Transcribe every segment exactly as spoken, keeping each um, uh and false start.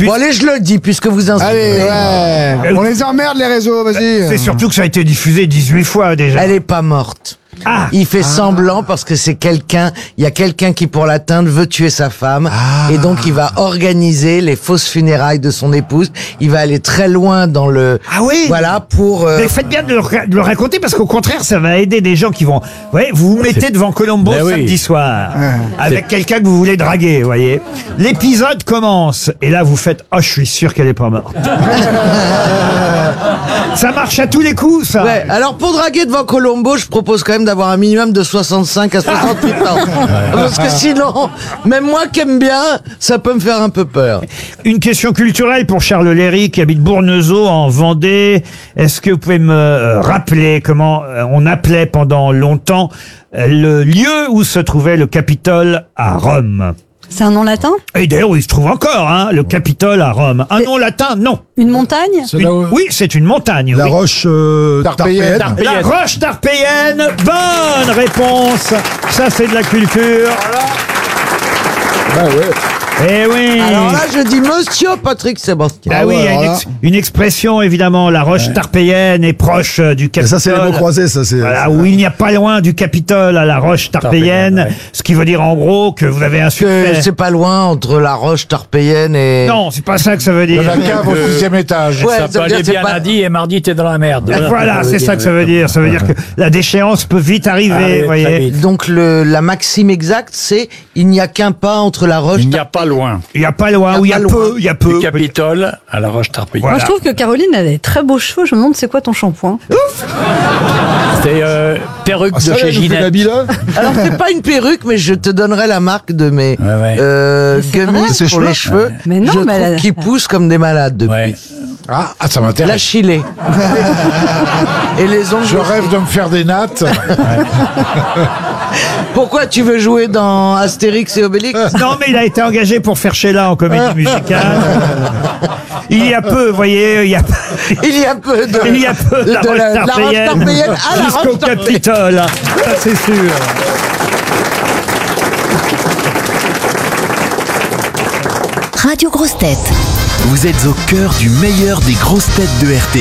Bon, allez, je le dis, puisque vous insistez. Allez, ouais. On les emmerde, les réseaux, vas-y. C'est surtout que ça a été diffusé dix-huit fois déjà. Elle est pas morte. Ah. Il fait semblant parce que c'est quelqu'un, il y a quelqu'un qui pour l'atteindre veut tuer sa femme Ah. et donc il va organiser les fausses funérailles de son épouse. Il va aller très loin dans le, Ah oui. voilà pour. Euh, Mais faites bien de le, de le raconter parce qu'au contraire, ça va aider des gens qui vont. Ouais, vous vous mettez devant Colombo Ben oui. samedi soir avec quelqu'un que vous voulez draguer, vous voyez. L'épisode commence et là vous faites oh je suis sûr qu'elle est pas morte. Ça marche à tous les coups ça. Ouais. Alors pour draguer devant Colombo, je propose quand même d'avoir un minimum de soixante-cinq à soixante-huit ans, parce que sinon, même moi qui aime bien, ça peut me faire un peu peur. Une question culturelle pour Charles Léry qui habite Bournezeau en Vendée. Est-ce que vous pouvez me euh, rappeler comment euh, on appelait pendant longtemps euh, le lieu où se trouvait le Capitole à Rome? C'est un nom latin? Et d'ailleurs, il se trouve encore, hein, le Capitole à Rome. Un nom latin, non. Une montagne? C'est là où- Oui, c'est une montagne. La oui. roche euh, Tarpéienne. Tarpéienne. La roche tarpéienne. Bonne réponse. Ça, c'est de la culture. Ah ouais. Eh oui. Alors là, je dis Monsieur Patrick Sébastien. Ah oui, il y a alors une, là. ex- une expression, évidemment, la roche tarpéienne est proche euh, du Et Capitole. ça, c'est les mots croisés, ça, c'est. Voilà, où il n'y a pas loin du Capitole à la roche tarpéienne, Tarpéienne, ouais. ce qui veut dire en gros que vous avez un Que succès. c'est pas loin entre la roche tarpéienne et. Non, c'est pas ça que ça veut dire. La cave au sixième étage. Ouais, Ça ça peut veut dire aller c'est bien pas- lundi et mardi, t'es dans la merde. Voilà, c'est ça que ça veut dire. Ça veut dire que la déchéance peut vite arriver, Ah oui, vous très voyez. vite. Donc le, la maxime exacte, c'est il n'y a qu'un pas entre la roche. Il n'y a pas loin. Il y a pas loin, où il y a pas loin. peu, il y a peu. Du Capitole à la roche tarpéienne. Voilà. Moi, je trouve que Caroline, elle a des très beaux cheveux. Je me demande c'est quoi ton shampoing? C'est euh, perruque Ah, ça, de là, chez elle nous fait Ginette. l'habit, là Alors c'est pas une perruque, mais je te donnerai la marque de mes Ouais, ouais. euh, c'est gummies vrai Ses pour cheveux les cheveux. Mais non, je mais trouve elle a- qu'ils poussent comme des malades depuis. Ouais. Ah, ah, ça La m'intéresse. chilée. Et les ongles. Je rêve de me faire des nattes. Pourquoi tu veux jouer dans Astérix et Obélix? Non, mais il a été engagé pour faire Sheila en comédie musicale. Il y a peu, vous voyez, il y a, Il y a peu de. il y a peu de la de roche la- de la roche tarpéienne tarpéienne à la jusqu'au roche tarpéienne. Capitole. Ça, c'est sûr. Radio Grosses Têtes. Vous êtes au cœur du meilleur des grosses têtes de R T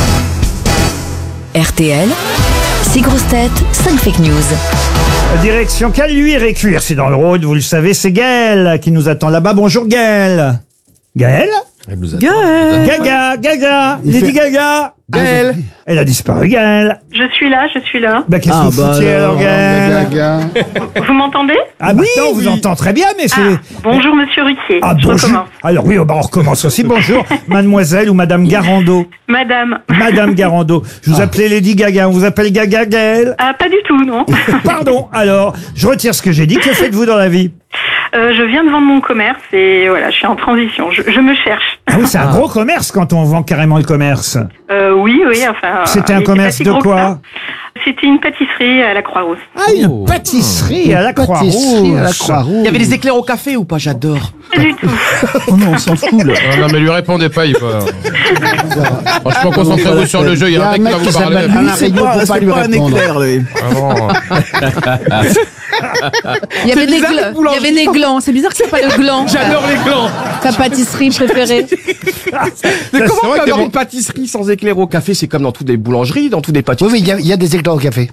L. R T L, six grosses têtes, cinq fake news. Direction Caluire et Cuire, c'est dans le Rhône, vous le savez, c'est Gaëlle qui nous attend là-bas. Bonjour Gaëlle. Gaëlle Gueule. Gaga, Gaga, Lady Gaga. Gaëlle. Elle a disparu, Gaëlle. Je suis là, je suis là. Bah, qu'est-ce que vous foutiez alors, Gaëlle? Gaga. Vous m'entendez? Ah, bah, non, on vous entend très bien, mais c'est... Ah, bonjour Monsieur Ruquier. Ah, je bonjour. recommence. Alors oui, oh, bah, on recommence aussi. Bonjour, mademoiselle ou madame Garando. Madame. Madame Garando. Je vous appelais Lady Gaga, on vous appelle Gaga, Gaëlle. Ah, pas du tout, non. Pardon, alors, je retire ce que j'ai dit. Que faites-vous dans la vie? Euh, je viens de vendre mon commerce et voilà, je suis en transition. Je, je me cherche. Ah oui, c'est un gros commerce quand on vend carrément le commerce. Euh, oui, oui, enfin. C'était euh, un il était commerce pas si de gros que quoi? ça. C'était une pâtisserie à la Croix-Rousse. Ah, une pâtisserie à la Pâtisserie à la Croix-Rouge. Croix-Rouge. Il y avait des éclairs au café ou pas? J'adore. Pas du tout. Oh non, on s'en fout là. Non, non, mais lui répondez pas, il va. Franchement, concentrez-vous sur le jeu, il y a un mec qui va vous parler. Lui, c'est pas, c'est pas un éclair, lui. Ah bon. Il y avait des bizarre, glands. le boulanger. Il y avait des glands. C'est bizarre que c'est pas le gland. J'adore les clans. Ta pâtisserie préférée. Mais c'est comment vrai avoir que- une pâtisserie sans éclair au café? C'est comme dans toutes les boulangeries, dans toutes les Oui, pâtisseries. oui, il y a- il y, a des éclairs au café.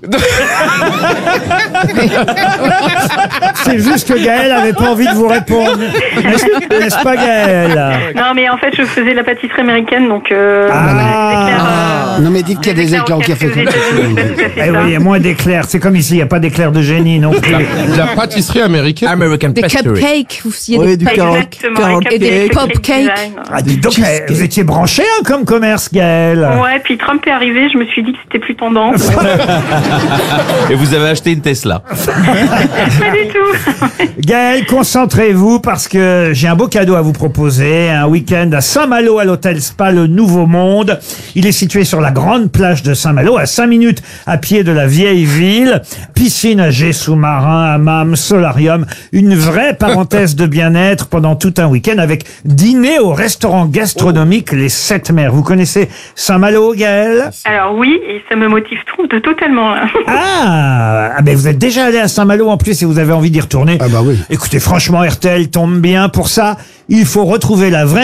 C'est juste que Gaëlle avait pas envie de vous répondre. N'est-ce n'est-ce pas, Gaëlle? Non, mais en fait, je faisais la pâtisserie américaine, donc. Euh, Ah. des éclairs, euh, Non, mais dites qu'il y a des éclairs au café. aux États-Unis, c'est tout à fait Eh ça. oui, il y a moins d'éclairs. C'est comme ici, il n'y a pas d'éclairs de génie non plus. De la pâtisserie américaine. American Des cupcakes. Vous il y a Oui, des du carotte. Exactement, carotte et des cupcakes, pop cake cakes. design. Ah, dis donc, eh, vous étiez branché hein, comme commerce, Gaëlle. Ouais, puis Trump est arrivé, je me suis dit que c'était plus tendance. Et vous avez acheté une Tesla. Pas du tout. Gaëlle, concentrez-vous parce que j'ai un beau cadeau à vous proposer. Un week-end à Saint-Malo à l'hôtel Spa Le Nouveau Monde. Il est situé sur la grande plage de Saint-Malo, à cinq minutes à pied de la vieille ville. Piscine à jet sous-marin, hammam, solarium. Une vraie parenthèse de bien-être pendant tout un week-end avec dîner au restaurant gastronomique Les Sept Mers. Vous connaissez Saint-Malo, Gaëlle? Alors oui, et ça me motive tout, de totalement. Là. Ah, ah ben vous êtes déjà allé à Saint-Malo en plus et vous avez envie d'y retourner. Ah bah oui. Écoutez, franchement, R T L tombe bien pour ça. Il faut retrouver la vraie